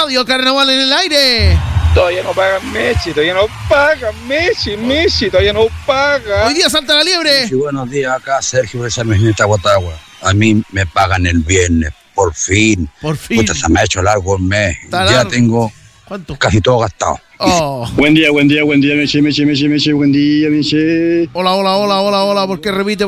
Radio Carnaval en el aire. Todavía no pagan Messi, todavía no paga. Hoy día salta la liebre. Sí, buenos días, acá Sergio de San Miguel de Tahuatahua. A mí me pagan el viernes, por fin. Puta, se me ha hecho largo el mes. Ya tengo casi todo gastado. Oh. Buen día, Meche, buen día, Meche. Hola. ¿Por qué repite?